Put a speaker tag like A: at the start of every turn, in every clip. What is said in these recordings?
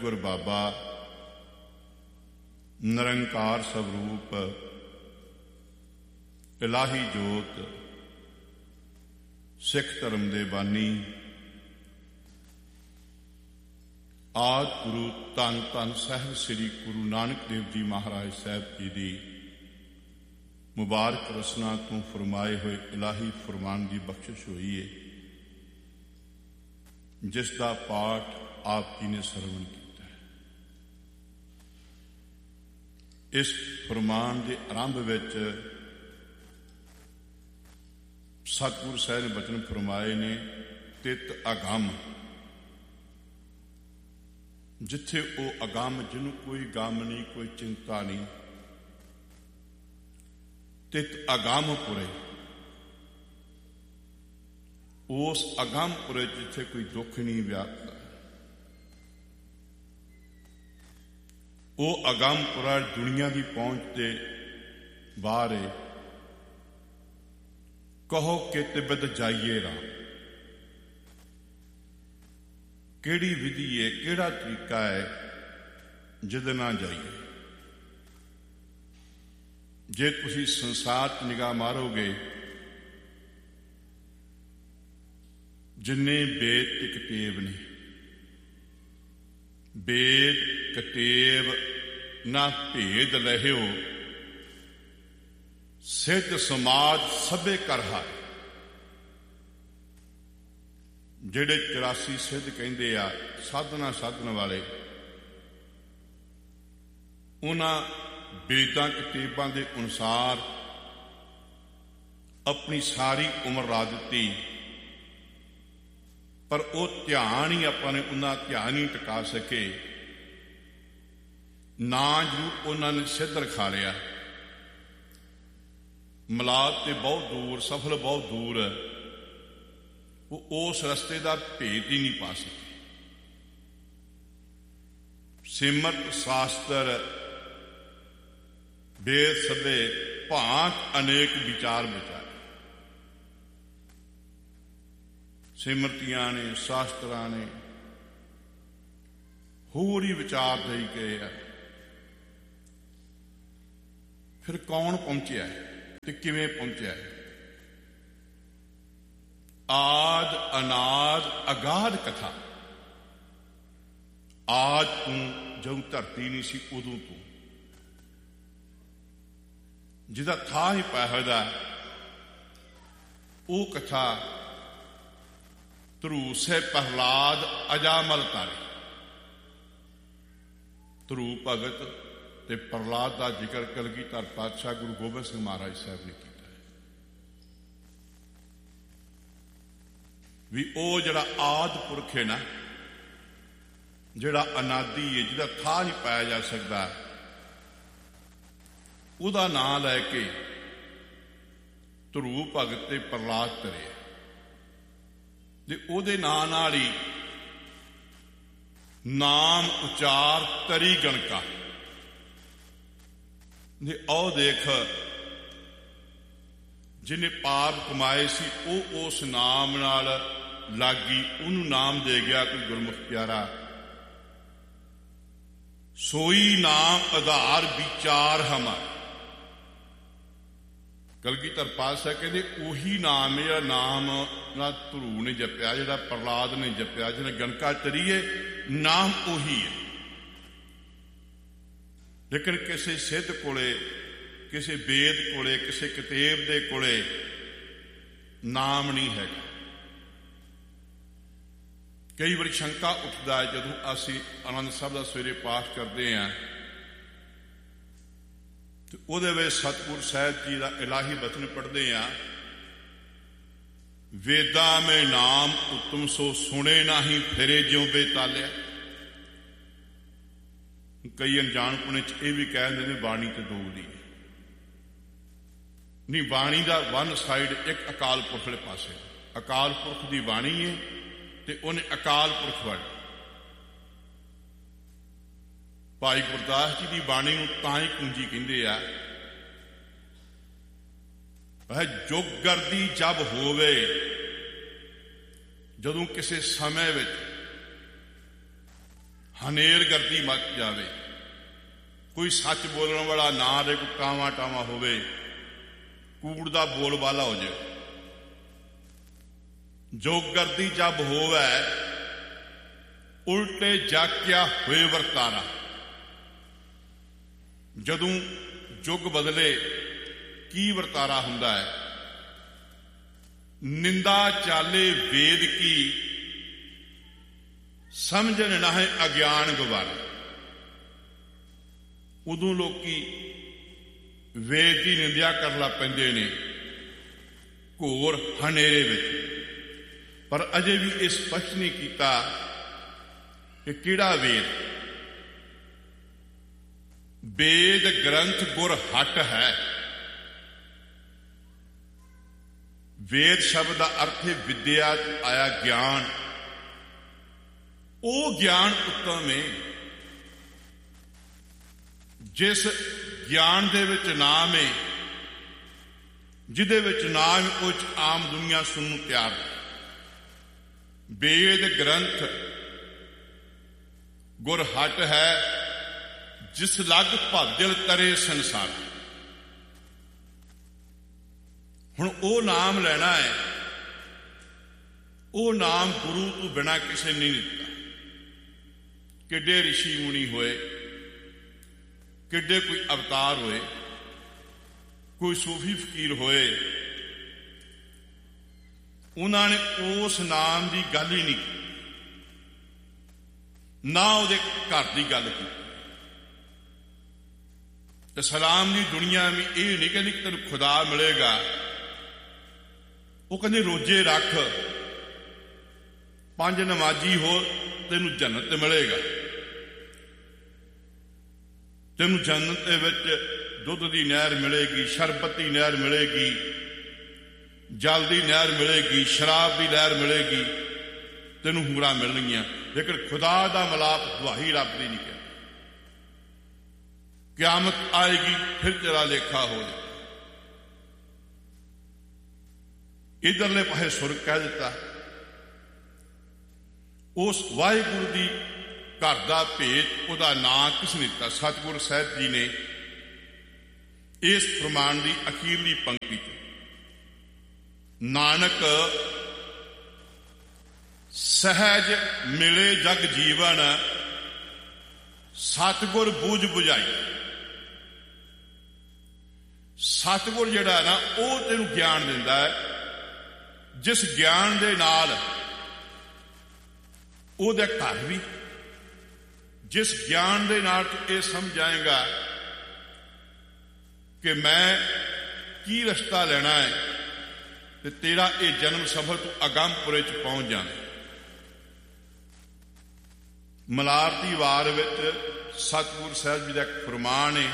A: ਗੁਰ ਬਾਬਾ ਨਿਰੰਕਾਰ ਸਵਰੂਪ ਇਲਾਹੀ ਜੋਤ ਸਿੱਖ ਧਰਮ ਦੇ ਬਾਨੀ ਆਦਿ ਗੁਰੂ ਧੰਨ ਧੰਨ ਸਾਹਿਬ ਸ੍ਰੀ ਗੁਰੂ ਨਾਨਕ ਦੇਵ ਜੀ ਮਹਾਰਾਜ ਸਾਹਿਬ ਜੀ ਦੀ ਮੁਬਾਰਕ ਰਸਨਾ ਤੋਂ ਫਰਮਾਏ ਹੋਏ ਇਲਾਹੀ ਫਰਮਾਨ ਦੀ ਬਖਸ਼ਿਸ਼ ਹੋਈ ਹੈ, ਜਿਸ ਦਾ ਪਾਠ ਆਪ ਜੀ ਨੇ ਸਰਵਣ ਕੀਤਾ ਹੈ। ਇਸ ਫਰਮਾਨ ਦੇ ਆਰੰਭ ਵਿੱਚ ਸਤਿਗੁਰੂ ਸਾਹਿਬ ਨੇ ਬਚਨ ਫਰਮਾਏ ਨੇ, ਤਿਤ ਅਗੰਮ। ਜਿੱਥੇ ਉਹ ਅਗੰਮ, ਜਿਹਨੂੰ ਕੋਈ ਗਮ ਨਹੀਂ, ਕੋਈ ਚਿੰਤਾ ਨਹੀਂ, ਤਿਤ ਅਗੰਮਪੁਰੇ, ਉਸ ਅਗੰਮਪੁਰੇ ਜਿੱਥੇ ਕੋਈ ਦੁੱਖ ਨਹੀਂ ਵਿਆਪਦਾ, ਉਹ ਅਗੰਮਪੁਰਾ ਦੁਨੀਆ ਦੀ ਪਹੁੰਚ ਦੇ ਬਾਹਰ ਹੈ। ਕਹੋ ਕਿ ਤਿੱਬਤ ਜਾਈਏ ਰਾਮ। ਕਿਹੜੀ ਵਿਧੀ ਹੈ, ਕਿਹੜਾ ਤਰੀਕਾ ਹੈ ਜਿਹਦੇ ਨਾਲ ਜਾਈਏ? ਜੇ ਤੁਸੀਂ ਸੰਸਾਰ 'ਚ ਨਿਗਾਹ ਮਾਰੋਗੇ, ਜਿੰਨੇ ਵੇਦ ਤੇ ਕਤੇਬ ਨੇ, ਵੇਦ ਕਤੇਬ ਨਾ ਭੇਦ ਲਹਿਓ, ਸਿੱਧ ਸਮਾਜ ਸਭੇ ਕਰ ਹਾਰ। ਜਿਹੜੇ 84 ਸਿੱਧ ਕਹਿੰਦੇ ਆ, ਸਾਧਨਾ ਸਾਧਨ ਵਾਲੇ, ਉਹਨਾਂ ਵੇਦਾਂ ਕਤੇਬਾਂ ਦੇ ਅਨੁਸਾਰ ਆਪਣੀ ਸਾਰੀ ਉਮਰ ਲਾ ਦਿੱਤੀ, ਪਰ ਉਹ ਧਿਆਨ ਹੀ ਆਪਾਂ ਨੇ ਉਹਨਾਂ ਧਿਆਨ ਹੀ ਟਿਕਾ ਸਕੇ। ਨਾ ਜ਼ਰੂਰ ਉਹਨਾਂ ਨੇ ਸਿੱਧ ਰਖਾ ਲਿਆ, ਮਲਾਦ ਤੇ ਬਹੁਤ ਦੂਰ, ਸਫਲ ਬਹੁਤ ਦੂਰ, ਉਹ ਉਸ ਰਸਤੇ ਦਾ ਭੇਦ ਹੀ ਨਹੀਂ ਪਾ ਸਕੇ। ਸਿਮਰਤ ਸ਼ਾਸਤਰ ਵੇਦ ਸਭੇ ਭਾਂਤ ਅਨੇਕ ਵਿਚਾਰ ਵਿਚਾਰੇ। ਸਿਮਰਤੀਆਂ ਨੇ, ਸ਼ਾਸਤਰਾਂ ਨੇ ਹੋਰ ਹੀ ਵਿਚਾਰ ਦੇਈ ਗਏ ਆ। ਫਿਰ ਕੌਣ ਪਹੁੰਚਿਆ ਹੈ ਤੇ ਕਿਵੇਂ ਪਹੁੰਚਿਆ ਹੈ? ਆਦ ਅਨਾਦ ਅਗਾਧ ਕਥਾ। ਆਦ ਤੂੰ ਜਦੋਂ ਧਰਤੀ ਨਹੀਂ ਸੀ, ਉਦੋਂ ਤੂੰ, ਜਿਹਦਾ ਥਾਂ ਹੀ ਪਾਇਆ ਹੋਇਆ, ਉਹ ਕਥਾ ਧਰੂ ਸੇ ਪ੍ਰਹਲਾਦ ਅਜਾਮਲ ਤਾਰੇ। ਧਰੂ ਭਗਤ ਤੇ ਪ੍ਰਹਲਾਦ ਦਾ ਜ਼ਿਕਰ ਕਲਗੀਧਰ ਪਾਤਸ਼ਾਹ ਗੁਰੂ ਗੋਬਿੰਦ ਸਿੰਘ ਮਹਾਰਾਜ ਸਾਹਿਬ ਨੇ ਕੀਤਾ ਵੀ ਉਹ ਜਿਹੜਾ ਆਦਿ ਪੁਰਖ ਹੈ ਨਾ, ਜਿਹੜਾ ਅਨਾਦੀ ਹੈ, ਜਿਹਦਾ ਥਾਂ ਨਹੀਂ ਪਾਇਆ ਜਾ ਸਕਦਾ, ਉਹਦਾ ਨਾਂ ਲੈ ਕੇ ਧਰੂ ਭਗਤ ਤੇ ਪ੍ਰਹਲਾਦ ਤਰੇ, ਤੇ ਉਹਦੇ ਨਾਂ ਨਾਲ ਹੀ ਨਾਮ ਉਚਾਰ ਤਰੀ ਗਣਕਾ। ਨੇ ਉਹ ਦੇਖ, ਜਿਹਨੇ ਪਾਪ ਕਮਾਏ ਸੀ ਉਹ ਉਸ ਨਾਮ ਨਾਲ ਲਾਗੀ, ਉਹਨੂੰ ਨਾਮ ਦੇ ਗਿਆ ਕੋਈ ਗੁਰਮੁਖ ਪਿਆਰਾ। ਸੋਈ ਨਾਮ ਆਧਾਰ ਵਿਚਾਰ ਹਮਾਰ। ਕਲਗੀਧਰ ਪਾਤਸ਼ਾਹ ਕਹਿੰਦੇ ਉਹੀ ਨਾਮ ਹੈ ਜਿਹੜਾ ਨਾਮ ਨਾ ਧਰੂ ਨੇ ਜਪਿਆ, ਜਿਹੜਾ ਪ੍ਰਹਲਾਦ ਨੇ ਜਪਿਆ, ਜਿਹਨੇ ਗਣਕਾ ਤਰੀ ਹੈ, ਨਾਮ ਉਹੀ ਹੈ। ਲੇਕਿਨ ਕਿਸੇ ਸਿੱਧ ਕੋਲੇ, ਕਿਸੇ ਵੇਦ ਕੋਲੇ, ਕਿਸੇ ਕਤੇਬ ਦੇ ਕੋਲੇ ਨਾਮ ਨਹੀਂ ਹੈਗਾ। ਕਈ ਵਾਰੀ ਸ਼ੰਕਾ ਉੱਠਦਾ ਹੈ ਜਦੋਂ ਅਸੀਂ ਆਨੰਦ ਸਾਹਿਬ ਦਾ ਸਵੇਰੇ ਪਾਠ ਕਰਦੇ ਹਾਂ ਤੇ ਉਹਦੇ ਵਿੱਚ ਸਤਿਗੁਰੂ ਸਾਹਿਬ ਜੀ ਦਾ ਇਲਾਹੀ ਬਚਨ ਪੜ੍ਹਦੇ ਹਾਂ, ਵੇਦਾਂ ਮੈਂ ਨਾਮ ਉਤਮ ਸੋ ਸੁਣੇ ਨਾਹੀਂ, ਫਿਰੇ ਜਿਉਂ ਬੇਤਾਲਿਆ। ਕਈ ਅਣਜਾਣਪੁਣੇ ਚ ਇਹ ਵੀ ਕਹਿ ਦਿੰਦੇ ਨੇ ਬਾਣੀ ਤੇ ਦੋ ਦੀ ਨਹੀਂ। ਬਾਣੀ ਦਾ ਵਨ ਸਾਈਡ ਇੱਕ ਅਕਾਲ ਪੁਰਖ ਵਾਲੇ ਪਾਸੇ, ਅਕਾਲ ਪੁਰਖ ਦੀ ਬਾਣੀ ਹੈ ਤੇ ਉਹਨੇ ਅਕਾਲ ਪੁਰਖ ਵੜ। ਭਾਈ ਗੁਰਦਾਸ ਜੀ ਦੀ ਬਾਣੀ ਨੂੰ ਤਾਂ ਹੀ ਕੁੰਜੀ ਕਹਿੰਦੇ ਆ, ਜੁਗਗਰਦੀ ਜਬ ਹੋਵੇ, ਜਦੋਂ ਕਿਸੇ ਸਮੇਂ ਵਿੱਚ ਹਨੇਰ ਗਰਦੀ ਮੱਚ ਜਾਵੇ, ਕੋਈ ਸੱਚ ਬੋਲਣ ਵਾਲਾ ਨਾ ਰਹੇ, ਕੋਈ ਕਾਵਾ ਟਾਵਾ ਹੋਵੇ, ਕੂੜ ਦਾ ਬੋਲ ਵਾਲਾ ਹੋ ਜਾਏ। ਜੋਗਰਦੀ ਜਬ ਹੋਵੇ ਉਲਟੇ ਜਾਕਿਆ ਹੋਏ ਵਰਤਾਰਾ। ਜਦੋਂ ਯੁੱਗ ਬਦਲੇ ਕੀ ਵਰਤਾਰਾ ਹੁੰਦਾ ਹੈ। ਨਿੰਦਾ ਚਾਲੇ ਵੇਦ ਕੀ ਸਮਝਣ ਨਾ ਹੈ ਅਗਿਆਨ ਗਵਾਰਾ। ਉਦੋਂ ਲੋਕੀ ਵੇਦ ਦੀ ਨਿੰਦਿਆ ਕਰਨ ਲੱਗ ਪੈਂਦੇ ਨੇ ਘੋਰ ਹਨੇਰੇ ਵਿੱਚ, ਪਰ ਅਜੇ ਵੀ ਇਹ ਸਪਸ਼ਟ ਨਹੀਂ ਕੀਤਾ ਕਿ ਕਿਹੜਾ ਵੇਦ। ਵੇਦ ਗ੍ਰੰਥ ਗੁਰ ਹਟ ਹੈ। ਵੇਦ ਸ਼ਬਦ ਦਾ ਅਰਥ ਹੈ ਵਿਦਿਆ, ਆਇਆ ਗਿਆਨ। ਉਹ ਗਿਆਨ ਉੱਤਮ ਹੈ ਜਿਸ ਗਿਆਨ ਦੇ ਵਿੱਚ ਨਾਮ ਹੈ, ਜਿਹਦੇ ਵਿੱਚ ਨਾਮ ਉਹ ਚ ਆਮ ਦੁਨੀਆ ਸੁਣਨ ਨੂੰ ਤਿਆਰ ਹੈ। ਵੇਦ ਗ੍ਰੰਥ ਗੁਰ ਹਟ ਹੈ ਜਿਸ ਲਗ ਭਾਦਿਲ ਤਰੇ ਸੰਸਾਰ। ਹੁਣ ਉਹ ਨਾਮ ਲੈਣਾ ਹੈ, ਉਹ ਨਾਮ ਗੁਰੂ ਤੋਂ ਬਿਨਾਂ ਕਿਸੇ ਨੇ ਨਹੀਂ ਦਿੱਤਾ। ਕਿੱਡੇ ਰਿਸ਼ੀ ਮੁਨੀ ਹੋਏ, ਕਿੱਡੇ ਕੋਈ ਅਵਤਾਰ ਹੋਏ, ਕੋਈ ਸੂਫੀ ਫਕੀਰ ਹੋਏ, ਉਹਨਾਂ ਨੇ ਉਸ ਨਾਮ ਦੀ ਗੱਲ ਹੀ ਨਹੀਂ ਕੀਤੀ, ਨਾ ਉਹਦੇ ਘਰ ਦੀ ਗੱਲ ਕੀਤੀ। ਤੇ ਸਲਾਮ ਦੀ ਦੁਨੀਆ ਵੀ ਇਹ ਨਹੀਂ ਕਹਿੰਦੀ ਕਿ ਤੈਨੂੰ ਖੁਦਾ ਮਿਲੇਗਾ, ਉਹ ਕਹਿੰਦੇ ਰੋਜੇ ਰੱਖ, 5 ਨਮਾਜ਼ੀ ਹੋ, ਤੈਨੂੰ ਜੰਨਤ ਮਿਲੇਗਾ। ਤੈਨੂੰ ਜੰਨਤ ਦੇ ਵਿੱਚ ਦੁੱਧ ਦੀ ਨਹਿਰ ਮਿਲੇਗੀ, ਸ਼ਰਬਤ ਦੀ ਨਹਿਰ ਮਿਲੇਗੀ, ਜਲ ਦੀ ਨਹਿਰ ਮਿਲੇਗੀ, ਸ਼ਰਾਬ ਦੀ ਨਹਿਰ ਮਿਲੇਗੀ, ਤੈਨੂੰ ਹੂਰਾਂ ਮਿਲਣਗੀਆਂ। ਲੇਕਿਨ ਖੁਦਾ ਦਾ ਮਿਲਾਪ ਦੁਹਾਈ ਰੱਬ ਦੀ ਨਹੀਂ ਕਿਹਾ। ਕਿਆਮਤ ਆਏਗੀ ਫਿਰ ਤੇਰਾ ਲੇਖਾ ਹੋ ਜਾਏ। ਇਧਰਲੇ ਪਾਸੇ ਸੁਰਗ ਕਹਿ ਦਿੱਤਾ। ਉਸ ਵਾਹਿਗੁਰੂ ਦੀ ਘਰ ਦਾ ਭੇਤ, ਉਹਦਾ ਨਾਂ ਕਿਸ ਨੇ ਦਿੱਤਾ? ਸਤਿਗੁਰੂ ਸਾਹਿਬ ਜੀ ਨੇ ਇਸ ਪ੍ਰਮਾਣ ਦੀ ਅਖੀਰਲੀ ਪੰਕਤੀ ਚ, ਨਾਨਕ ਸਹਿਜ ਮਿਲੇ ਜਗ ਜੀਵਨ, ਸਤਿਗੁਰ ਬੂਝ ਬੁਝਾਈ। ਸਤਿਗੁਰ ਜਿਹੜਾ ਨਾ ਉਹ ਤੈਨੂੰ ਗਿਆਨ ਦਿੰਦਾ ਹੈ, ਜਿਸ ਗਿਆਨ ਦੇ ਨਾਲ ਉਹਦਾ ਘਰ ਵੀ, ਜਿਸ ਗਿਆਨ ਦੇ ਨਾਲ ਤੂੰ ਇਹ ਸਮਝ ਆਏਗਾ ਕਿ ਮੈਂ ਕੀ ਰਸਤਾ ਲੈਣਾ ਹੈ, ਤੇ ਤੇਰਾ ਇਹ ਜਨਮ ਸਫਲ ਤੂੰ ਅਗੰਮਪੁਰੇ ਚ ਪਹੁੰਚ ਜਾਣਾ। ਮਲਾਰਤੀ ਵਾਰ ਵਿੱਚ ਸਤਿਗੁਰੂ ਸਾਹਿਬ ਜੀ ਦਾ ਇੱਕ ਫਰਮਾਨ ਹੈ,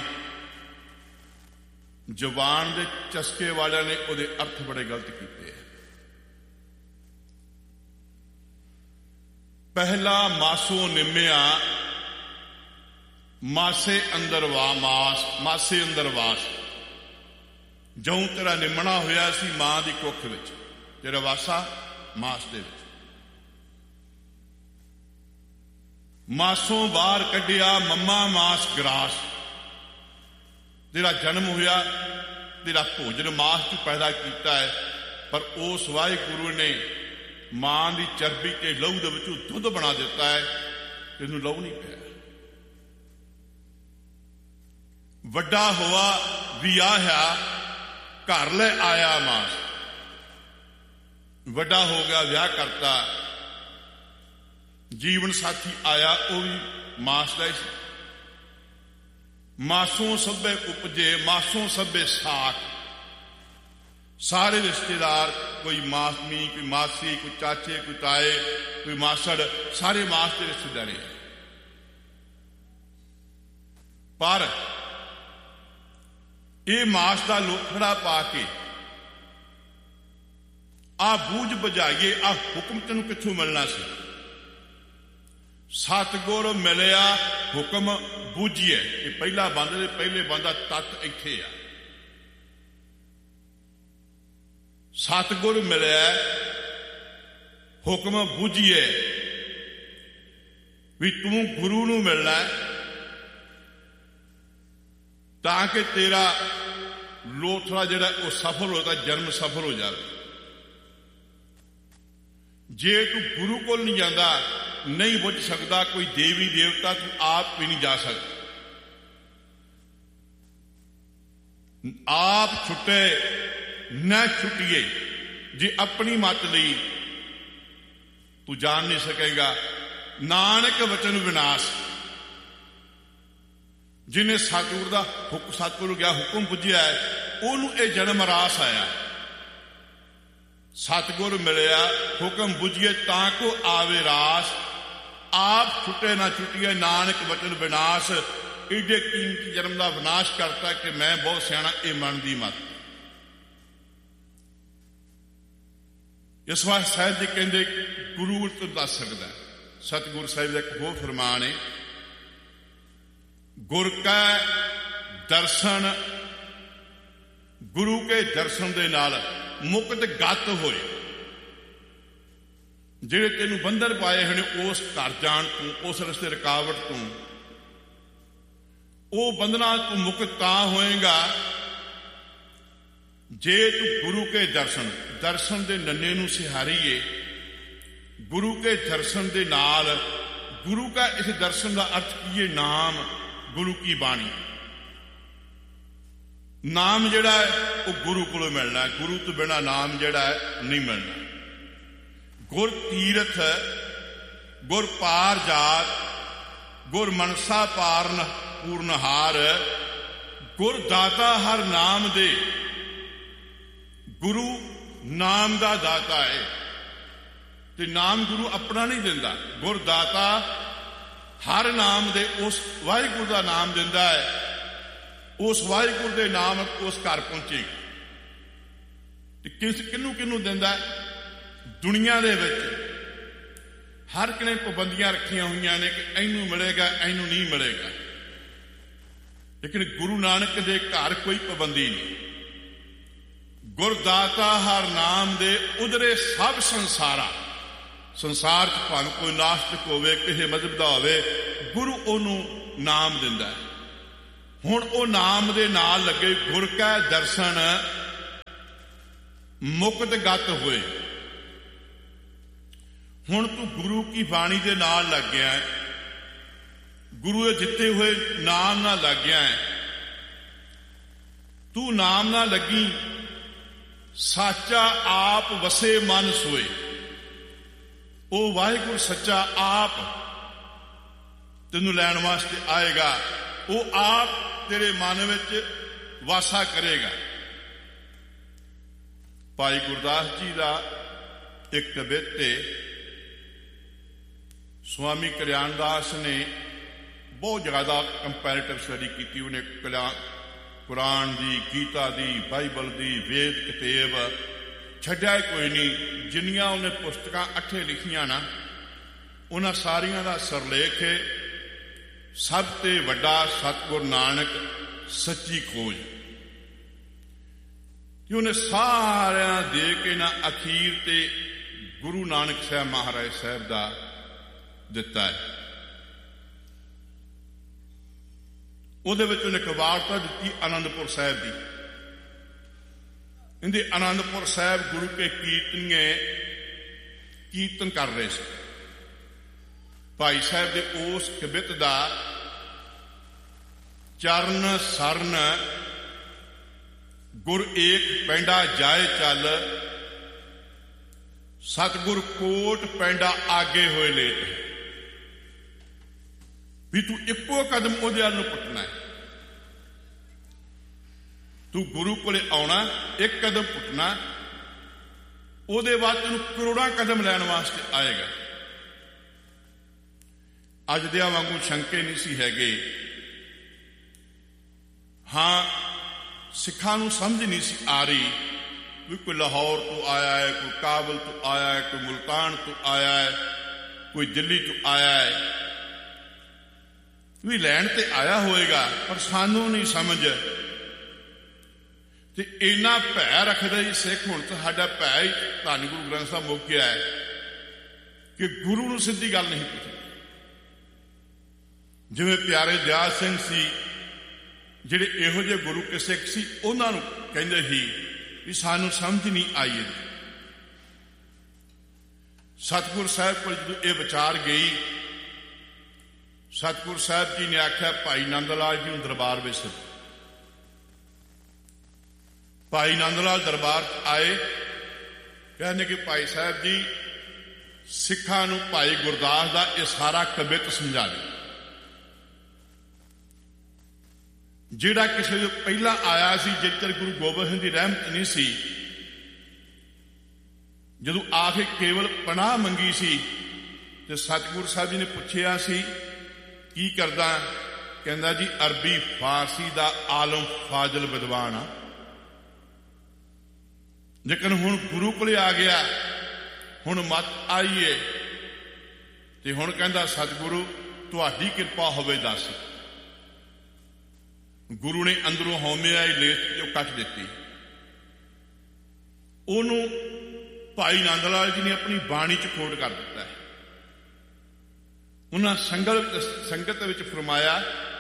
A: ਜ਼ੁਬਾਨ ਦੇ ਚਸਕੇ ਵਾਲਿਆਂ ਨੇ ਉਹਦੇ ਅਰਥ ਬੜੇ ਗਲਤ ਕੀਤੇ ਹੈ। ਪਹਿਲਾ ਮਾਸੋਂ ਨਿੰਮਿਆ, ਮਾਸੇ ਅੰਦਰ ਮਾਸ, ਮਾਸੇ ਅੰਦਰ ਵਾਸ। ਜਉਂ ਤੇਰਾ ਨਿਮਣਾ ਹੋਇਆ ਸੀ ਮਾਂ ਦੀ ਕੁੱਖ ਵਿੱਚ, ਤੇਰਾ ਵਾਸਾ ਮਾਸ ਦੇ ਵਿੱਚ। ਮਾਸੋਂ ਬਾਹਰ ਕੱਢਿਆ ਮੰਮਾ ਮਾਸ ਗਰਾਸ। ਤੇਰਾ ਜਨਮ ਹੋਇਆ, ਤੇਰਾ ਭੋਜਨ ਮਾਸ ਚ ਪੈਦਾ ਕੀਤਾ ਹੈ, ਪਰ ਉਸ ਵਾਹਿਗੁਰੂ ਨੇ ਮਾਂ ਦੀ ਚਰਬੀ ਤੇ ਲਹੂ ਦੇ ਵਿੱਚੋਂ ਦੁੱਧ ਬਣਾ ਦਿੱਤਾ ਹੈ, ਤੈਨੂੰ ਲਹੂ ਨਹੀਂ ਪਿਆ। ਵੱਡਾ ਹੋਆ ਵਿਆਹਿਆ, ਘਰ ਲੈ ਆਇਆ ਮਾਸ। ਵੱਡਾ ਹੋ ਗਿਆ, ਵਿਆਹ ਕਰਤਾ, ਜੀਵਨ ਸਾਥੀ ਆਇਆ, ਉਹ ਵੀ ਮਾਸ ਦਾ ਹੀ ਸੀ। ਮਾਸੋਂ ਸਭੇ ਉਪਜੇ, ਮਾਸੋਂ ਸਭੇ ਸਾਖ। ਸਾਰੇ ਰਿਸ਼ਤੇਦਾਰ, ਕੋਈ ਮਾਸਮੀ, ਕੋਈ ਮਾਸੀ, ਕੋਈ ਚਾਚੇ, ਕੋਈ ਤਾਏ, ਕੋਈ ਮਾਸੜ, ਸਾਰੇ ਮਾਸ ਦੇ ਰਿਸ਼ਤੇਦਾਰ ਹੈ। ਪਰ ਇਹ ਮਾਸ ਦਾ ਲੋਖੜਾ ਪਾ ਕੇ ਆ ਬੂਝ ਬੁਝਾਈਏ, ਆ ਹੁਕਮ ਤੈਨੂੰ ਕਿੱਥੋਂ ਮਿਲਣਾ ਸੀ? ਸਤਿਗੁਰ ਮਿਲਿਆ, ਹੁਕਮ ਬੂਝੀਏ। ਇਹ ਪਹਿਲਾ ਬੰਦ ਦੇ ਪਹਿਲੇ ਬੰਦ ਦਾ ਤੱਤ ਇੱਥੇ ਆ। ਸਤਿਗੁਰ ਮਿਲਿਆ, ਹੁਕਮ ਬੂਝੀਏ। ਵੀ ਤੂੰ ਗੁਰੂ ਨੂੰ ਮਿਲਣਾ ਤਾਂ ਕਿ ਤੇਰਾ ਲੋਥੜਾ ਜਿਹੜਾ ਉਹ ਸਫਲ ਹੋ, ਜਨਮ ਸਫਲ ਹੋ ਜਾਵੇ। ਜੇ ਤੂੰ ਗੁਰੂ ਕੋਲ ਨਹੀਂ ਜਾਂਦਾ, ਨਹੀਂ ਬੁੱਝ ਸਕਦਾ ਕੋਈ ਦੇਵੀ ਦੇਵਤਾ, ਤੂੰ ਆਪ ਵੀ ਨਹੀਂ ਜਾ ਸਕਦਾ। ਆਪ ਛੁੱਟੇ ਨਾ ਛੁੱਟੀਏ, ਜੇ ਆਪਣੀ ਮੱਤ ਲਈ ਤੂੰ ਜਾਣ ਨਹੀਂ ਸਕੇਗਾ। ਨਾਨਕ ਵਚਨ ਵਿਨਾਸ਼, ਜਿਹਨੇ ਸਤਿਗੁਰ ਦਾ ਸਤਿਗੁਰ ਗਿਆ ਹੁਕਮ ਪੁੱਜਿਆ, ਉਹਨੂੰ ਇਹ ਜਨਮ ਰਾਸ ਆਇਆ। ਸਤਿਗੁਰ ਮਿਲਿਆ, ਹੁਕਮ ਬੁੱਝੀਏ ਤਾਂ ਕੋ ਆਵੇ ਰਾਸ। ਆਪ ਛੁੱਟੇ ਨਾ ਛੁੱਟੀਏ, ਨਾਨਕ ਵਚਨ ਵਿਨਾਸ਼। ਏਡੇ ਕੀਮਤੀ ਜਨਮ ਦਾ ਵਿਨਾਸ਼ ਕਰਤਾ ਕਿ ਮੈਂ ਬਹੁਤ ਸਿਆਣਾ, ਇਹ ਮਨ ਦੀ ਮੱਤ। ਇਸ ਵਾਸਤੇ ਸਾਹਿਬ ਜੀ ਕਹਿੰਦੇ ਗੁਰੂ ਤੋਂ ਦੱਸ ਸਕਦਾ। ਸਤਿਗੁਰ ਸਾਹਿਬ ਦਾ ਇੱਕ ਹੋਰ ਫਰਮਾਨ ਹੈ, ਗੁਰ ਕੈ ਦਰਸ਼ਨ, ਗੁਰੂ ਕੇ ਦਰਸ਼ਨ ਦੇ ਨਾਲ ਮੁਕਤ ਗਤ ਹੋਏ। ਜਿਹੜੇ ਤੈਨੂੰ ਬੰਧਨ ਪਾਏ ਹਨ ਉਸ ਘਰ ਜਾਣ ਤੋਂ, ਉਸ ਰਸਤੇ ਰੁਕਾਵਟ ਤੋਂ, ਉਹ ਬੰਧਨਾਂ ਤੋਂ ਮੁਕਤ ਤਾਂ ਹੋਏਗਾ ਜੇ ਤੂੰ ਗੁਰੂ ਕੇ ਦਰਸ਼ਨ, ਦਰਸ਼ਨ ਦੇ ਨੰਨੇ ਨੂੰ ਸਿਹਾਰੀਏ। ਗੁਰੂ ਕੇ ਦਰਸ਼ਨ ਦੇ ਨਾਲ, ਗੁਰੂ ਕਾ ਇਸ ਦਰਸ਼ਨ ਦਾ ਅਰਥ ਕੀ ਹੈ? ਨਾਮ, ਗੁਰੂ ਕੀ ਬਾਣੀ। ਨਾਮ ਜਿਹੜਾ ਹੈ ਉਹ ਗੁਰੂ ਕੋਲੋਂ ਮਿਲਣਾ ਹੈ, ਗੁਰੂ ਤੋਂ ਬਿਨਾਂ ਨਾਮ ਜਿਹੜਾ ਹੈ ਨਹੀਂ ਮਿਲਣਾ। ਗੁਰ ਤੀਰਥ, ਗੁਰ ਪਾਰ ਜਾਤ, ਗੁਰ ਮਨਸਾ ਪਾਰਨ ਪੂਰਨਹਾਰ। ਗੁਰ ਦਾਤਾ ਹਰ ਨਾਮ ਦੇ, ਗੁਰੂ ਨਾਮ ਦਾ ਦਾਤਾ ਹੈ ਤੇ ਨਾਮ ਗੁਰੂ ਆਪਣਾ ਨਹੀਂ ਦਿੰਦਾ। ਗੁਰ ਦਾਤਾ ਹਰ ਨਾਮ ਦੇ, ਉਸ ਵਾਹਿਗੁਰੂ ਦਾ ਨਾਮ ਦਿੰਦਾ ਹੈ। ਉਸ ਵਾਹਿਗੁਰੂ ਦੇ ਨਾਮ ਉਸ ਘਰ ਪਹੁੰਚੇਗਾ। ਤੇ ਕਿਹਨੂੰ ਕਿਹਨੂੰ ਦਿੰਦਾ? ਦੁਨੀਆ ਦੇ ਵਿੱਚ ਹਰ ਕਿਨੇ ਪਾਬੰਦੀਆਂ ਰੱਖੀਆਂ ਹੋਈਆਂ ਨੇ ਕਿ ਇਹਨੂੰ ਮਿਲੇਗਾ, ਇਹਨੂੰ ਨਹੀਂ ਮਿਲੇਗਾ। ਲੇਕਿਨ ਗੁਰੂ ਨਾਨਕ ਦੇ ਘਰ ਕੋਈ ਪਾਬੰਦੀ ਨਹੀਂ। ਗੁਰਦਾਤਾ ਹਰ ਨਾਮ ਦੇ ਉਧਰੇ ਸਭ ਸੰਸਾਰਾ। ਸੰਸਾਰ 'ਚ ਭਾਵੇਂ ਕੋਈ ਨਾਸਤਿਕ ਹੋਵੇ, ਕਿਸੇ ਮਜ਼ਹਬ ਦਾ ਹੋਵੇ, ਗੁਰੂ ਉਹਨੂੰ ਨਾਮ ਦਿੰਦਾ ਹੈ। ਹੁਣ ਉਹ ਨਾਮ ਦੇ ਨਾਲ ਲੱਗੇ ਗੁਰ ਕਾ ਦਰਸ਼ਨ, ਮੁਕਤ ਗਤ ਹੋਏ। ਹੁਣ ਤੂੰ ਗੁਰੂ ਕੀ ਬਾਣੀ ਦੇ ਨਾਲ ਲੱਗ ਗਿਆ ਹੈ, ਗੁਰੂ ਦੇ ਦਿੱਤੇ ਹੋਏ ਨਾਮ ਨਾਲ ਲੱਗ ਗਿਆ ਹੈ। ਤੂੰ ਨਾਮ ਨਾਲ ਲੱਗੀ, ਸਾਚਾ ਆਪ ਵਸੇ ਮਨ ਸੋਏ। ਉਹ ਵਾਹਿਗੁਰੂ ਸੱਚਾ ਆਪ ਤੈਨੂੰ ਲੈਣ ਵਾਸਤੇ ਆਏਗਾ, ਉਹ ਆਪ ਤੇਰੇ ਮਨ ਵਿੱਚ ਵਾਸਾ ਕਰੇਗਾ। ਭਾਈ ਗੁਰਦਾਸ ਜੀ ਦਾ ਇੱਕ ਕਵਿਤੇ ਸਵਾਮੀ ਕਲਿਆਣ ਦਾਸ ਨੇ ਬਹੁਤ ਜ਼ਿਆਦਾ ਕੰਪੈਰੇਟਿਵ ਸਟੱਡੀ ਕੀਤੀ। ਉਹਨੇ ਕੁਰਾਨ ਦੀ, ਗੀਤਾ ਦੀ, ਬਾਈਬਲ ਦੀ, ਵੇਦ ਕਿਤਾਬ ਛੱਡਿਆ ਕੋਈ ਨਹੀਂ। ਜਿੰਨੀਆਂ ਉਹਨੇ ਪੁਸਤਕਾਂ ਅੱਠੇ ਲਿਖੀਆਂ ਨਾ, ਉਹਨਾਂ ਸਾਰੀਆਂ ਦਾ ਸਰਲੇਖ ਹੈ ਸਭ ਤੇ ਵੱਡਾ ਸਤਿਗੁਰ ਨਾਨਕ ਸੱਚੀ ਖੋਜ। ਕਿ ਉਹਨੇ ਸਾਰਿਆਂ ਦੇ ਕੇ ਨਾ ਅਖੀਰ ਤੇ ਗੁਰੂ ਨਾਨਕ ਸਾਹਿਬ ਮਹਾਰਾਜ ਸਾਹਿਬ ਦਾ ਦਿੱਤਾ ਹੈ। ਉਹਦੇ ਵਿੱਚ ਉਹਨੇ ਇੱਕ ਵਾਰਤਾ ਦਿੱਤੀ ਆਨੰਦਪੁਰ ਸਾਹਿਬ ਦੀ। ਕਹਿੰਦੇ ਆਨੰਦਪੁਰ ਸਾਹਿਬ ਗੁਰੂ ਕੇ ਕੀਰਤਨੀਏ ਕੀਰਤਨ ਕਰ ਰਹੇ ਸੀ। ਭਾਈ ਸਾਹਿਬ ਦੇ ਉਸ ਕਵਿਤ ਦਾ ਚਰਨ ਸਰਨ ਗੁਰ ਏਕ ਪੈਂਡਾ ਜਾਏ ਚੱਲ, ਸਤਿਗੁਰ ਕੋਟ ਪੈਂਡਾ ਆਗੇ ਹੋਏ ਲੇਟ। ਵੀ ਤੂੰ ਇੱਕੋ ਕਦਮ ਉਹਦੇ ਵੱਲ ਨੂੰ ਪੁੱਟਣਾ ਹੈ। ਤੂੰ ਗੁਰੂ ਕੋਲੇ ਆਉਣਾ, ਇੱਕ ਕਦਮ ਪੁੱਟਣਾ, ਉਹਦੇ ਬਾਅਦ ਤੈਨੂੰ ਕਰੋੜਾਂ ਕਦਮ ਲੈਣ ਵਾਸਤੇ ਆਏਗਾ। ਅੱਜ ਦੇ ਵਾਂਗੂ ਸ਼ੰਕੇ ਨਹੀਂ ਸੀ ਹੈਗੇ। ਹਾਂ, ਸਿੱਖਾਂ ਨੂੰ ਸਮਝ ਨਹੀਂ ਸੀ ਆ ਰਹੀ ਵੀ ਕੋਈ ਲਾਹੌਰ ਤੋਂ ਆਇਆ ਹੈ, ਕੋਈ ਕਾਬਲ ਤੋਂ ਆਇਆ ਹੈ, ਕੋਈ ਮੁਲਤਾਨ ਤੋਂ ਆਇਆ ਹੈ, ਕੋਈ ਦਿੱਲੀ ਤੋਂ ਆਇਆ ਹੈ। ਵੀ ਲੈਣ ਤੇ ਆਇਆ ਹੋਏਗਾ, ਪਰ ਸਾਨੂੰ ਨਹੀਂ ਸਮਝ। ਤੇ ਇੰਨਾ ਭੈ ਰੱਖਦਾ ਜੀ ਸਿੱਖ। ਹੁਣ ਤਾਂ ਸਾਡਾ ਭੈ ਹੀ ਧੰਨ ਗੁਰੂ ਗ੍ਰੰਥ ਸਾਹਿਬ ਮੁੱਕ ਗਿਆ ਹੈ ਕਿ ਗੁਰੂ ਨੂੰ ਸਿੱਧੀ ਗੱਲ ਨਹੀਂ ਪੁੱਛੀ। ਜਿਵੇਂ ਪਿਆਰੇ ਦਿਆਲ ਸਿੰਘ ਸੀ, ਜਿਹੜੇ ਇਹੋ ਜਿਹੇ ਗੁਰੂ ਕੇ ਸਿੱਖ ਸੀ, ਉਹਨਾਂ ਨੂੰ ਕਹਿੰਦੇ ਸੀ ਵੀ ਸਾਨੂੰ ਸਮਝ ਨਹੀਂ ਆਈ। ਸਤਿਗੁਰ ਸਾਹਿਬ ਕੋਲ ਜਦੋਂ ਇਹ ਵਿਚਾਰ ਗਈ, ਸਤਿਗੁਰ ਸਾਹਿਬ ਜੀ ਨੇ ਆਖਿਆ ਭਾਈ ਨੰਦ ਲਾਲ ਜੀ ਨੂੰ ਦਰਬਾਰ ਵਿੱਚ ਸੱਦੋ। ਭਾਈ ਨੰਦ ਲਾਲ ਦਰਬਾਰ 'ਚ ਆਏ, ਕਹਿੰਦੇ ਕਿ ਭਾਈ ਸਾਹਿਬ ਜੀ, ਸਿੱਖਾਂ ਨੂੰ ਭਾਈ ਗੁਰਦਾਸ ਦਾ ਇਹ ਸਾਰਾ ਕਵਿਤ ਸਮਝਾ ਦਿਓ। ਜਿਹੜਾ ਕਿਸੇ ਤੋਂ ਪਹਿਲਾਂ ਆਇਆ ਸੀ, ਜਿੱਤਰ ਗੁਰੂ ਗੋਬਿੰਦ ਸਿੰਘ ਦੀ ਰਹਿਮਤ ਨਹੀਂ ਸੀ, ਜਦੋਂ ਆ ਕੇ ਕੇਵਲ ਪਨਾਹ ਮੰਗੀ ਸੀ ਤੇ ਸਤਿਗੁਰੂ ਸਾਹਿਬ ਜੀ ਨੇ ਪੁੱਛਿਆ ਸੀ ਕੀ ਕਰਦਾ? ਕਹਿੰਦਾ ਜੀ ਅਰਬੀ ਫਾਰਸੀ ਦਾ ਆਲਮ ਫਾਜ਼ਲ ਵਿਦਵਾਨ ਆ। ਲੇਕਿਨ ਹੁਣ ਗੁਰੂ ਕੋਲੇ ਆ ਗਿਆ, ਹੁਣ ਮਤ ਆਈਏ, ਤੇ ਹੁਣ ਕਹਿੰਦਾ ਸਤਿਗੁਰੂ ਤੁਹਾਡੀ ਕਿਰਪਾ ਹੋਵੇ ਦੱਸ। ਗੁਰੂ ਨੇ ਅੰਦਰੋਂ ਹਉਮੈ ਆਈ ਲੇਖ ਜੋ ਕੱਟ ਦਿੱਤੀ। ਉਹਨੂੰ ਭਾਈ ਨੰਦ ਲਾਲ ਜੀ ਨੇ ਆਪਣੀ ਬਾਣੀ 'ਚ ਕੋਟ ਕਰ ਦਿੱਤਾ ਹੈ। ਉਹਨਾਂ ਸੰਗਤ ਵਿੱਚ ਫਰਮਾਇਆ,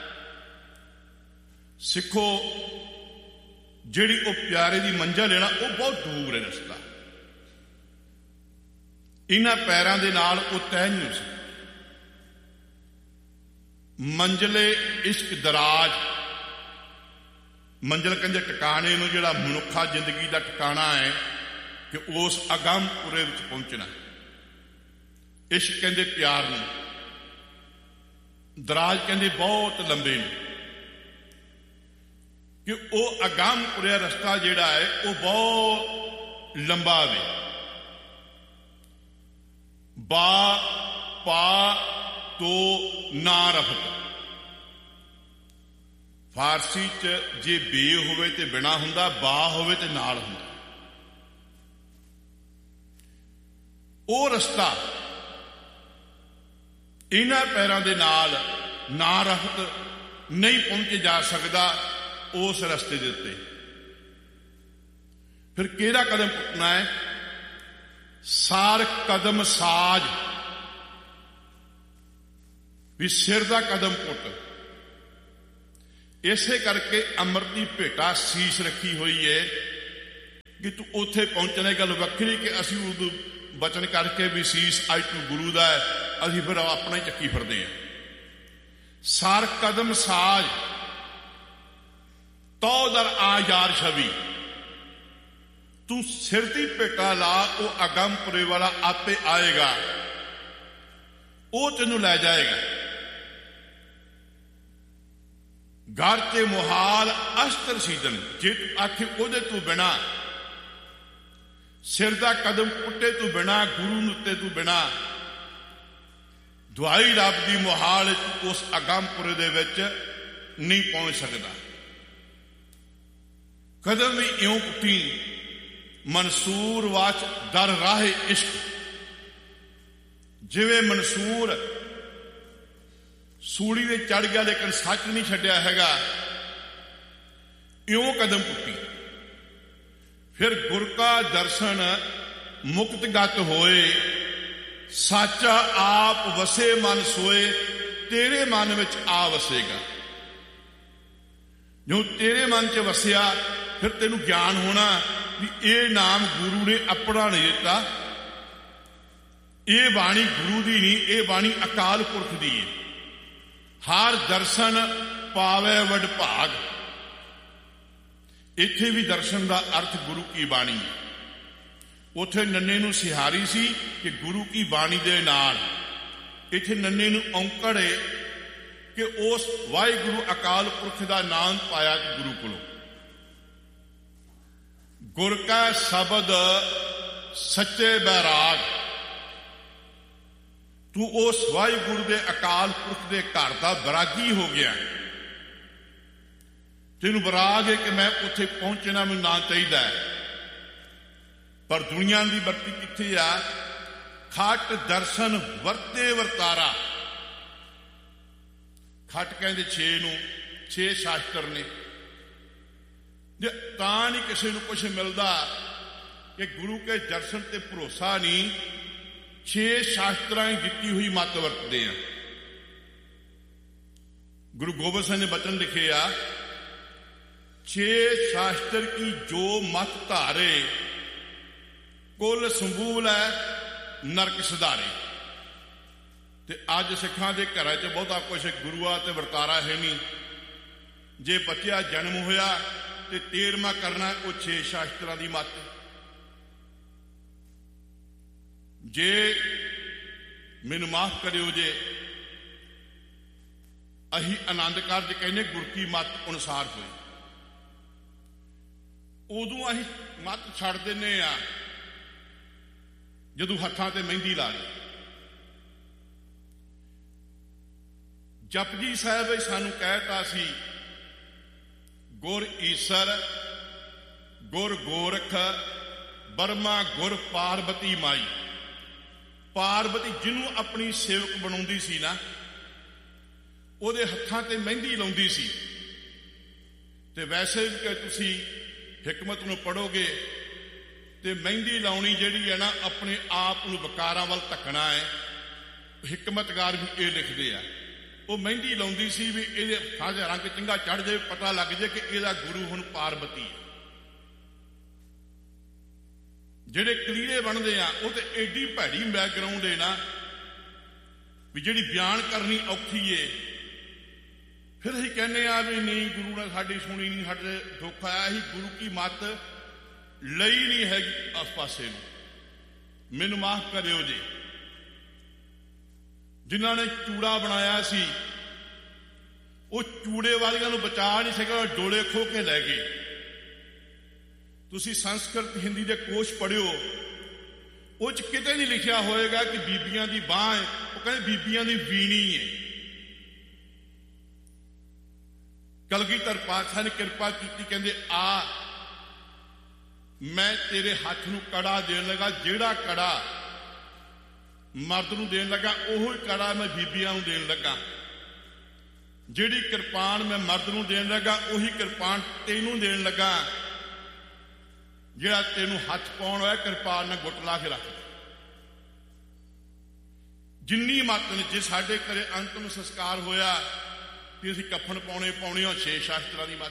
A: ਸਿੱਖੋ ਜਿਹੜੀ ਉਹ ਪਿਆਰੇ ਦੀ ਮੰਜ਼ਿਲ ਹੈ ਨਾ, ਉਹ ਬਹੁਤ ਦੂਰ ਹੈ ਰਸਤਾ, ਇਹਨਾਂ ਪੈਰਾਂ ਦੇ ਨਾਲ ਉਹ ਤੈਅ ਨਹੀਂ ਹੋ ਸਕਦਾ। ਮੰਜ਼ਿਲੇ ਇਸ਼ਕ ਦਰਾਜ, ਮੰਜ਼ਿਲ ਕਹਿੰਦੇ ਟਿਕਾਣੇ ਨੂੰ, ਜਿਹੜਾ ਮਨੁੱਖਾ ਜ਼ਿੰਦਗੀ ਦਾ ਟਿਕਾਣਾ ਹੈ ਕਿ ਉਸ ਅਗੰਮਪੁਰੇ ਵਿੱਚ ਪਹੁੰਚਣਾ। ਇਸ਼ਕ ਕਹਿੰਦੇ ਪਿਆਰ ਨੂੰ, ਦਰਾਜ ਕਹਿੰਦੇ ਬਹੁਤ ਲੰਬੇ ਨੂੰ, ਕਿ ਉਹ ਅਗੰਮਪੁਰੇ ਰਸਤਾ ਜਿਹੜਾ ਹੈ ਉਹ ਬਹੁਤ ਲੰਬਾ ਵੇ। ਬਾ ਪਾ ਤੋ ਨਾ ਰਫਤ, ਫਾਰਸੀ 'ਚ ਜੇ ਬੇ ਹੋਵੇ ਤੇ ਬਿਨਾ ਹੁੰਦਾ, ਬਾ ਹੋਵੇ ਤੇ ਨਾਲ ਹੁੰਦਾ। ਉਹ ਰਸਤਾ ਇਹਨਾਂ ਪੈਰਾਂ ਦੇ ਨਾਲ ਨਾ ਰਫਤ ਨਹੀਂ ਪਹੁੰਚੇ ਜਾ ਸਕਦਾ। ਉਸ ਰਸਤੇ ਦੇ ਉੱਤੇ ਫਿਰ ਕਿਹੜਾ ਕਦਮ ਪੁੱਟਣਾ ਹੈ? ਸਾਰ ਕਦਮ ਸਾਜ, ਵੀ ਸਿਰ ਦਾ ਕਦਮ ਪੁੱਟ। ਇਸੇ ਕਰਕੇ ਅੰਮ੍ਰਿਤ ਦੀ ਭੇਟਾ ਸੀਸ ਰੱਖੀ ਹੋਈ ਹੈ ਕਿ ਤੂੰ ਉੱਥੇ ਪਹੁੰਚਣੇ। ਗੱਲ ਵੱਖਰੀ ਕਿ ਅਸੀਂ ਉਦੋਂ ਬਚਨ ਕਰਕੇ ਵੀ ਸੀਸ ਅੱਜ ਤੂੰ ਗੁਰੂ ਦਾ ਹੈ, ਅਸੀਂ ਫਿਰ ਆਪਣਾ ਹੀ ਚੱਕੀ ਫਿਰਦੇ ਹਾਂ। ਸਾਰ ਕਦਮ ਸਾਜ ਤੋ ਦਰ ਆ ਯਾਰ ਛਵੀ, ਤੂੰ ਸਿਰ ਦੀ ਭੇਟਾ ਲਾ, ਉਹ ਅਗੰਮਪੁਰੇ ਵਾਲਾ ਆਪੇ ਆਏਗਾ, ਉਹ ਤੈਨੂੰ ਲੈ ਜਾਏਗਾ। ਘਰ ਤੇ ਮੁਹਾਲ ਅਸਤਰ ਸੀਦਨ, ਜੇ ਤੂੰ ਆਖੇ ਉਹਦੇ ਤੋਂ ਬਿਨਾ, ਸਿਰ ਦਾ ਕਦਮ ਪੁੱਟੇ ਤੋਂ ਬਿਨਾ, ਗੁਰੂ ਨੂੰ ਉੱਤੇ ਤੋਂ ਬਿਨਾ, ਦੁਆਈ ਰੱਬ ਦੀ ਮੁਹਾਲ ਉਸ ਅਗੰਮਪੁਰੇ ਦੇ ਵਿੱਚ ਨਹੀਂ ਪਹੁੰਚ ਸਕਦਾ। ਕਦਮ ਵੀ ਇਉਂ ਪੁੱਟੀ, ਮਨਸੂਰ ਵਾਚ ਦਰ ਰਾਹੇ ਇਸ਼ਕ, ਜਿਵੇਂ ਮਨਸੂਰ ਸੂਲੀ ਦੇ ਚੜ ਗਿਆ ਲੇਕਿਨ ਸੱਚ ਨਹੀਂ ਛੱਡਿਆ ਹੈਗਾ, ਇਉਂ ਕਦਮ ਪੁੱਟੀ। ਫਿਰ ਗੁਰ ਕਾ ਦਰਸ਼ਨ ਮੁਕਤਗਤ ਹੋਏ, ਸਾਚਾ ਆਪ ਵਸੇ ਮਨ ਸੋਏ, ਤੇਰੇ ਮਨ ਵਿੱਚ ਆ ਵਸੇਗਾ। ਜੋ ਤੇਰੇ ਮਨ 'ਚ ਵਸਿਆ, ਫਿਰ ਤੈਨੂੰ ਗਿਆਨ ਹੋਣਾ ਵੀ ਇਹ ਨਾਮ ਗੁਰੂ ਨੇ ਆਪਣਾ ਨਹੀਂ ਦਿੱਤਾ, ਇਹ ਬਾਣੀ ਗੁਰੂ ਦੀ ਨਹੀਂ, ਇਹ ਬਾਣੀ ਅਕਾਲ ਪੁਰਖ ਦੀ ਹੈ। ਹਰ ਦਰਸ਼ਨ ਪਾਵੇ ਵਡ ਭਾਗ, ਇੱਥੇ ਵੀ ਦਰਸ਼ਨ ਦਾ ਅਰਥ ਗੁਰੂ ਕੀ ਬਾਣੀ ਹੈ। ਉੱਥੇ ਨੰਨੇ ਨੂੰ ਸਿਹਾਰੀ ਸੀ ਕਿ ਗੁਰੂ ਕੀ ਬਾਣੀ ਦੇ ਨਾਲ, ਇੱਥੇ ਨੰਨੇ ਨੂੰ ਔਂਕੜ ਹੈ ਕਿ ਉਸ ਵਾਹਿਗੁਰੂ ਅਕਾਲ ਪੁਰਖ ਦਾ ਨਾਮ ਪਾਇਆ ਗੁਰੂ ਕੋਲੋਂ। ਗੁਰ ਕਾ ਸ਼ਬਦ ਸੱਚੇ ਬੈਰਾਗ, ਤੂੰ ਉਸ ਵਾਹਿਗੁਰੂ ਦੇ ਅਕਾਲ ਪੁਰਖ ਦੇ ਘਰ ਦਾ ਬੈਰਾਗੀ ਹੋ ਗਿਆ। ਤੈਨੂੰ ਬਰਾਗ ਹੈ ਕਿ ਮੈਂ ਉੱਥੇ ਪਹੁੰਚਣਾ, ਮੈਨੂੰ ਨਾ ਚਾਹੀਦਾ ਹੈ। ਪਰ ਦੁਨੀਆ ਦੀ ਵਰਤੀ ਕਿੱਥੇ ਆ? ਖਟ ਦਰਸ਼ਨ ਵਰਤੇ ਵਰਤਾਰਾ। ਖਟ ਕਹਿੰਦੇ 6 ਨੂੰ, 6 ਸ਼ਾਸਤਰ ਨੇ। ਜੇ ਤਾਂ ਨਹੀਂ ਕਿਸੇ ਨੂੰ ਕੁਛ ਮਿਲਦਾ ਕਿ ਗੁਰੂ ਕੇ ਦਰਸ਼ਨ ਤੇ ਭਰੋਸਾ ਨਹੀਂ, 6 ਸ਼ਾਸਤਰਾਂ ਦੀ ਦਿੱਤੀ ਹੋਈ ਮੱਤ ਵਰਤਦੇ ਆ। गुरु गोबिंद सिंह ने वचन लिखे आ, 6 शास्त्र की जो मत धारे, कुल संबूल है नरक सुधारे। ते अज सिखां दे घरां च बहुता कुछ गुरुआ ते वरतारा है नहीं। जे बच्चा जन्म होया ते 13वां करना वो 6 शास्त्रां दी मत। जे मैनू माफ करियो जे अही आनंद कारज कहने गुर की मत अनुसार होए, उदों अही मत छड़ देने आ जदों हत्थां ते मेहंदी ला ली। जपजी साहिब सानू कहता सी, गुर ईसर गुर गोरख बर्मा गुर पार्वती माई। पार्वती जिन्हों अपनी सेवक बनाउंदी सी ना, ਉਹਦੇ ਹੱਥਾਂ ਤੇ ਮਹਿੰਦੀ ਲਾਉਂਦੀ ਸੀ। ਤੇ ਵੈਸੇ ਕਿ ਤੁਸੀਂ ਹਿਕਮਤ ਨੂੰ ਪੜੋਗੇ ਤੇ ਮਹਿੰਦੀ ਲਾਉਣੀ ਜਿਹੜੀ ਹੈ ਨਾ, ਆਪਣੇ ਆਪ ਨੂੰ ਵਿਕਾਰਾਂ ਵੱਲ ਧੱਕਣਾ ਹੈ। ਹਿਕਮਤਕਾਰ ਵੀ ਇਹ ਲਿਖਦੇ ਆ, ਉਹ ਮਹਿੰਦੀ ਲਾਉਂਦੀ ਸੀ ਵੀ ਇਹਦੇ ਹੱਥਾਂ 'ਚ ਰੰਗ ਚੰਗਾ ਚੜ ਜਾਵੇ, ਪਤਾ ਲੱਗ ਜਾਏ ਕਿ ਇਹਦਾ ਗੁਰੂ ਹੁਣ ਪਾਰਵਤੀ ਹੈ। ਜਿਹੜੇ ਕਲੀਰੇ ਬਣਦੇ ਆ ਉਹ ਤੇ ਐਡੀ ਭੈੜੀ ਬੈਕਗਰਾਉਂਡ ਹੈ ਨਾ ਵੀ ਜਿਹੜੀ ਬਿਆਨ ਕਰਨੀ ਔਖੀ ਏ। ਫਿਰ ਅਸੀਂ ਕਹਿੰਦੇ ਆ ਵੀ ਨਹੀਂ, ਗੁਰੂ ਨੇ ਸਾਡੀ ਸੁਣੀ ਨਹੀਂ, ਸਾਡੇ ਦੁੱਖ ਆਇਆ। ਅਸੀਂ ਗੁਰੂ ਕੀ ਮੱਤ ਲਈ ਨਹੀਂ ਹੈਗੀ ਉਸ ਪਾਸੇ ਨੂੰ। ਮੈਨੂੰ ਮਾਫ ਕਰਿਓ ਜੀ, ਜਿਨ੍ਹਾਂ ਨੇ ਚੂੜਾ ਬਣਾਇਆ ਸੀ ਉਹ ਚੂੜੇ ਵਾਲਿਆਂ ਨੂੰ ਬਚਾ ਨਹੀਂ ਸਕਿਆ, ਡੋਲੇ ਖੋ ਕੇ ਲੈ ਗਏ। ਤੁਸੀਂ ਸੰਸਕ੍ਰਿਤ ਹਿੰਦੀ ਦੇ ਕੋਸ਼ ਪੜ੍ਹਿਓ, ਉਹ 'ਚ ਕਿਤੇ ਨਹੀਂ ਲਿਖਿਆ ਹੋਏਗਾ ਕਿ ਬੀਬੀਆਂ ਦੀ ਬਾਂਹ ਹੈ। ਉਹ ਕਹਿੰਦੇ ਬੀਬੀਆਂ ਦੀ ਵੀਣੀ ਹੈ। ਕਲਗੀਧਰ ਪਾਤਸ਼ਾਹ ਨੇ ਕਿਰਪਾ ਕੀਤੀ, ਕਹਿੰਦੇ ਆ ਮੈਂ ਤੇਰੇ ਹੱਥ ਨੂੰ ਕੜਾ ਦੇਣ ਲੱਗਾ, ਜਿਹੜਾ ਕੜਾ ਮਰਦ ਨੂੰ ਦੇਣ ਲੱਗਾ ਉਹੋ ਹੀ ਕੜਾ ਮੈਂ ਬੀਬੀਆਂ ਨੂੰ ਦੇਣ ਲੱਗਾ। ਜਿਹੜੀ ਕਿਰਪਾਨ ਮੈਂ ਮਰਦ ਨੂੰ ਦੇਣ ਲੱਗਾ ਉਹੀ ਕਿਰਪਾਨ ਤੈਨੂੰ ਦੇਣ ਲੱਗਾ। ਜਿਹੜਾ ਤੈਨੂੰ ਹੱਥ ਪਾਉਣ ਹੋਇਆ ਕਿਰਪਾਨ ਨਾਲ ਗੁੱਟ ਲਾ ਕੇ ਰੱਖ। ਜਿੰਨੀ ਮੱਤ ਨੇ, ਜੇ ਸਾਡੇ ਘਰੇ ਅੰਤਮ ਸੰਸਕਾਰ ਹੋਇਆ ਕਿ ਅਸੀਂ ਕਫਨ ਪਾਉਣੇ ਆ 6 ਸ਼ਾਸਤਰਾਂ ਦੀ ਮੱਤ।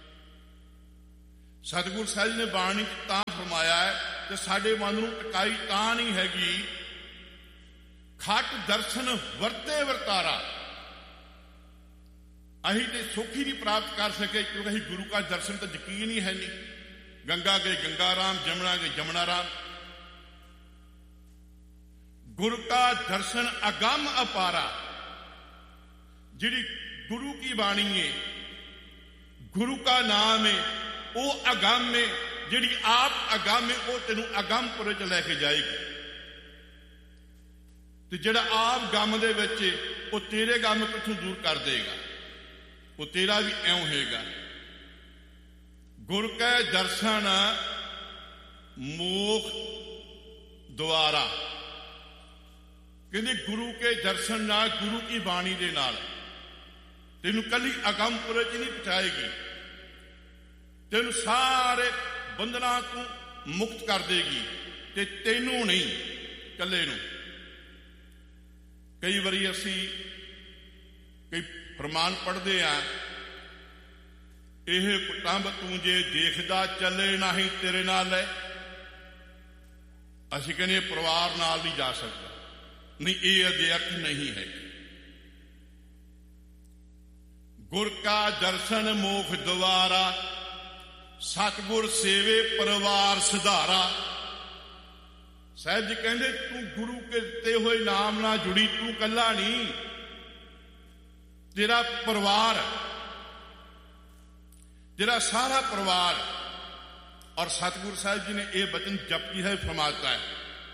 A: ਸਤਿਗੁਰ ਸਾਹਿਬ ਨੇ ਬਾਣੀ ਤਾਂ ਫਰਮਾਇਆ ਹੈ ਕਿ ਸਾਡੇ ਮਨ ਨੂੰ ਟਿਕਾਈ ਤਾਂ ਨਹੀਂ ਹੈਗੀ, ਖਟ ਦਰਸ਼ਨ ਵਰਤੇ ਵਰਤਾਰਾ। ਅਸੀਂ ਤੇ ਸੁੱਖ ਹੀ ਨਹੀਂ ਪ੍ਰਾਪਤ ਕਰ ਸਕੇ ਕਿਉਂਕਿ ਅਸੀਂ ਗੁਰੂ का दर्शन तो यकीन ही है नहीं। गंगा गए गंगा राम, जमुना गए जमुना राम। गुरु का दर्शन अगम अपारा। जिहड़ी गुरु की बाणी है, गुरु का नाम है, वो अगम है। जिहड़ी आप अगम है वो तेनू अगमपुरे च लैके जाएगी। ते जिहड़ा आप गम दे विच वो तेरे गम पिछों दूर कर देगा। वो तेरा भी इउं होएगा। गुर कै दर्शन मोख द्वारा। कहते गुरु के दर्शन नाल, गुरु की बाणी दे नाल तेनू कली अगमपुरे च नहीं पहुंचाएगी, तेनू सारे बंधना तू मुक्त कर देगी। ते तेनू नहीं, कले नू। कई बारी असी कई फरमान पढ़ते हैं, यह कुटुंब तू जे देखदा चले नहीं तेरे नाल है। असी कहने परिवार नाल नहीं जा सकता। नहीं, ये अध्यक्ष नहीं है। गुर का दर्शन मोख द्वारा, सतगुर सेवे परिवार सुधारा। साहब जी कहते तू गुरु के दिते हुए नाम ना जुड़ी, तू कला नहीं, तेरा परिवार, तेरा सारा परिवार। और सतगुरु साहब जी ने यह वचन जपजी है फरमाता है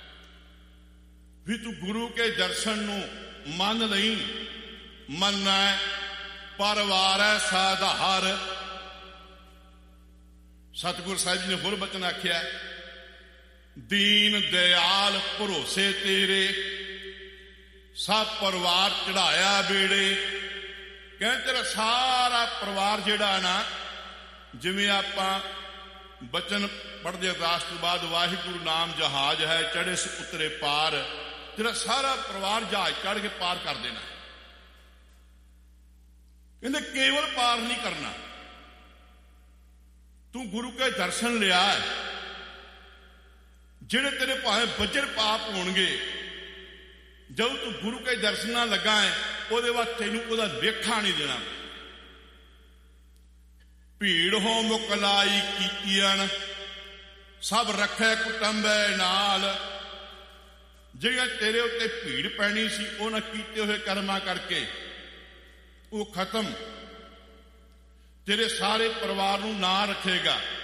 A: भी तू गुरु के दर्शन नू मन नहीं, मनना है परिवार है साधार। सतगुरु साहब जी ने होर वचन आख्या, दीन दयाल भरोसे तेरे, सब परिवार चढ़ाया बेड़े। कहते तेरा सारा परिवार जिहड़ा ना, जिवें आपां बचन पढ़दे अरदास तो बाद वाहिगुरू नाम जहाज है, चढ़े से उतरे पार। तेरा सारा परिवार जहाज चढ़ के पार कर देना। ਕਹਿੰਦੇ ਕੇਵਲ ਪਾਰ ਨਹੀਂ ਕਰਨਾ, ਤੂੰ ਗੁਰੂ ਕੇ ਦਰਸ਼ਨ ਲਿਆ ਹੈ, ਜਿਹੜੇ ਤੇਰੇ ਭਾਵੇਂ ਵਜਰ ਪਾਪ ਹੋਣਗੇ, ਜਦੋਂ ਤੂੰ ਗੁਰੂ ਕੇ ਦਰਸ਼ਨਾਂ ਲੱਗਾ ਹੈ ਉਹਦੇ ਬਾਅਦ ਤੈਨੂੰ ਉਹਦਾ ਵੇਖਾ ਨਹੀਂ ਦੇਣਾ। ਭੀੜ ਹੋ ਮੁਕਲਾਈ ਕੀਤੀਆਂ, ਸਭ ਰੱਖੇ ਕੁਟੰਬੇ ਨਾਲ। ਜਿਹੜਾ ਤੇਰੇ ਉੱਤੇ ਭੀੜ ਪੈਣੀ ਸੀ ਉਹਨਾਂ ਕੀਤੇ ਹੋਏ ਕਰਮਾਂ ਕਰਕੇ ਉਹ ਖਤਮ, ਤੇਰੇ ਸਾਰੇ ਪਰਿਵਾਰ ਨੂੰ ਨਾ ਰੱਖੇਗਾ।